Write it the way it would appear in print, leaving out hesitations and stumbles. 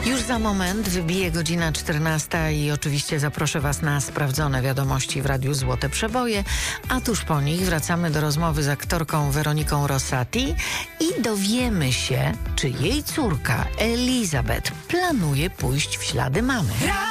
Już za moment wybije godzina 14 i oczywiście zaproszę Was na sprawdzone wiadomości w Radiu Złote Przeboje, a tuż po nich wracamy do rozmowy z aktorką Weroniką Rosati i dowiemy się, czy jej córka Elizabeth planuje pójść w ślady mamy.